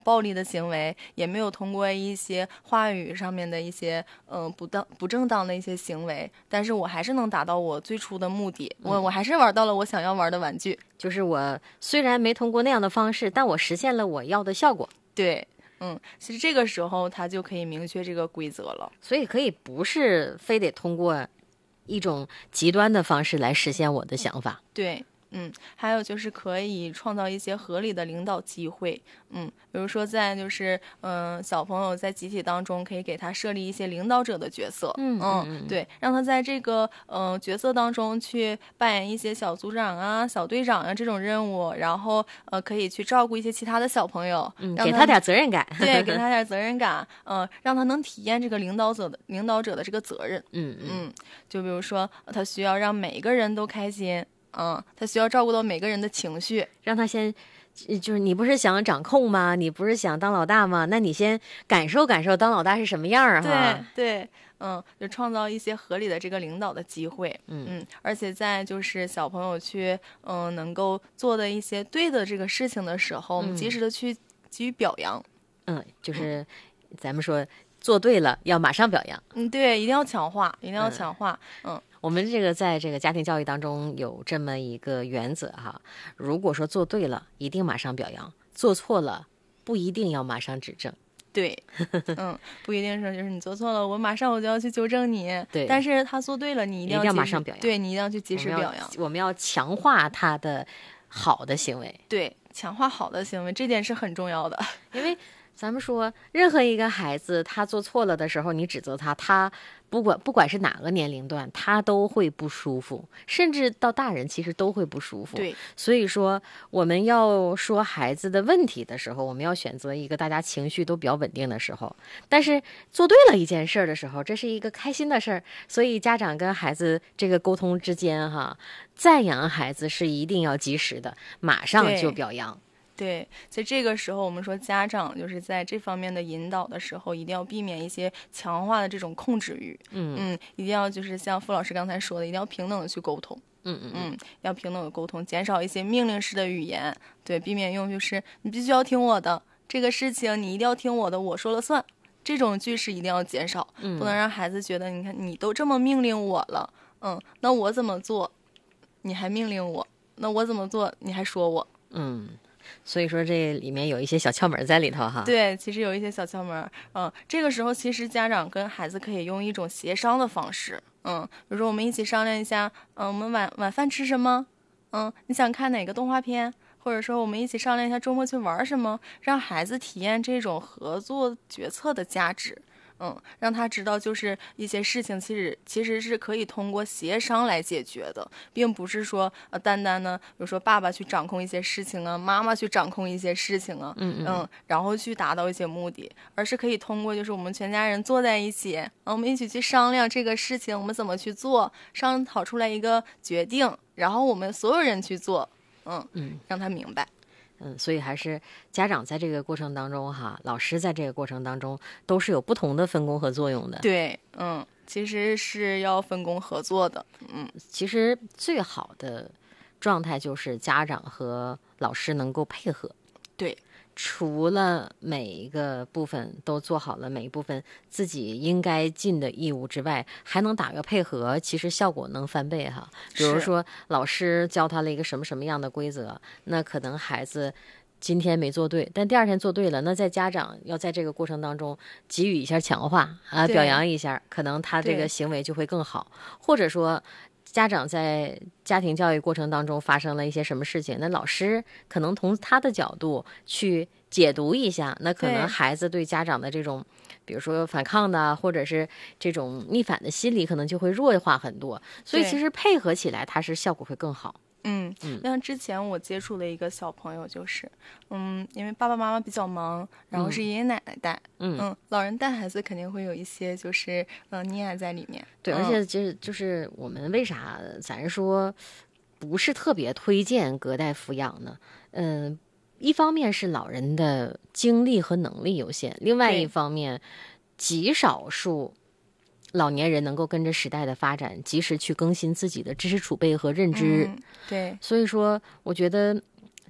暴力的行为，也没有通过一些话语上面的一些不正当的一些行为，但是我还是能达到我最初的目的，我还是玩到了我想要玩的玩具。 就是我虽然没通过那样的方式，但我实现了我要的效果。 对。其实这个时候他就可以明确这个规则了， 所以可以不是非得通过一种极端的方式来实现我的想法。 对。还有就是可以创造一些合理的领导机会，比如说在就是小朋友在集体当中可以给他设立一些领导者的角色，对，让他在这个角色当中去扮演一些小组长啊、小队长啊这种任务，然后可以去照顾一些其他的小朋友， 给他点责任感， 对，给他点责任感，让他能体验这个领导者的这个责任，就比如说他需要让每一个人都开心。他需要照顾到每个人的情绪， 让他先，就是你不是想掌控吗？你不是想当老大吗？那你先感受感受当老大是什么样啊？ 对，就创造一些合理的这个领导的机会，而且在就是小朋友去能够做的一些对的这个事情的时候，我们及时的去给予表扬， 就是咱们说做对了要马上表扬， 对，一定要强化， 我们这个在这个家庭教育当中有这么一个原则哈，如果说做对了，一定马上表扬；做错了，不一定要马上指正。 对，不一定说就是你做错了，我马上就要去纠正你。 对， 但是他做对了，你一定要马上表扬。 对，你一定要去及时表扬。 我们要强化他的好的行为。 对，强化好的行为，这点是很重要的， 因为。咱们说，任何一个孩子他做错了的时候，你指责他，他不管是哪个年龄段，他都会不舒服，甚至到大人其实都会不舒服。 对， 所以说我们要说孩子的问题的时候，我们要选择一个大家情绪都比较稳定的时候。但是做对了一件事的时候，这是一个开心的事儿，所以家长跟孩子这个沟通之间哈，赞扬孩子是一定要及时的，马上就表扬。 对，在这个时候，我们说家长就是在这方面的引导的时候，一定要避免一些强化的这种控制欲。一定要就是像傅老师刚才说的，一定要平等的去沟通。要平等的沟通，减少一些命令式的语言。对，避免用就是你必须要听我的，这个事情你一定要听我的，我说了算。这种句式一定要减少，不能让孩子觉得，你看你都这么命令我了，那我怎么做，你还命令我？那我怎么做，你还说我？ 所以说这里面有一些小窍门在里头哈。 对，其实有一些小窍门。这个时候其实家长跟孩子可以用一种协商的方式。比如说我们一起商量一下，我们晚饭吃什么？你想看哪个动画片？或者说我们一起商量一下周末去玩什么，让孩子体验这种合作决策的价值。让他知道就是一些事情其实是可以通过协商来解决的，并不是说单单呢，比如说爸爸去掌控一些事情啊，妈妈去掌控一些事情啊，然后去达到一些目的，而是可以通过就是我们全家人坐在一起，我们一起去商量这个事情我们怎么去做，商讨出来一个决定，然后我们所有人去做，让他明白。 所以还是家长在这个过程当中哈，老师在这个过程当中都是有不同的分工和作用的。 对，其实是要分工合作的。 其实最好的状态就是家长和老师能够配合。 对， 除了每一个部分都做好了每一部分自己应该尽的义务之外，还能打个配合，其实效果能翻倍哈。比如说老师教他了一个什么样的规则，那可能孩子今天没做对，但第二天做对了，那在家长要在这个过程当中给予一下强化啊，表扬一下，可能他这个行为就会更好。或者说家长在家庭教育过程当中发生了一些什么事情，那老师可能从他的角度去解读一下，那可能孩子对家长的这种比如说反抗的或者是这种逆反的心理可能就会弱化很多，所以其实配合起来它是效果会更好。 像之前我接触的一个小朋友就是，因为爸爸妈妈比较忙，然后是爷爷奶奶带，老人带孩子肯定会有一些就是溺爱在里面。 对，而且就是我们为啥咱说不是特别推荐隔代抚养呢？一方面是老人的精力和能力有限，另外一方面极少数老年人能够跟着时代的发展及时去更新自己的知识储备和认知。 对， 所以说我觉得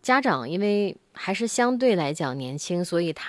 家长因为还是相对来讲年轻，所以他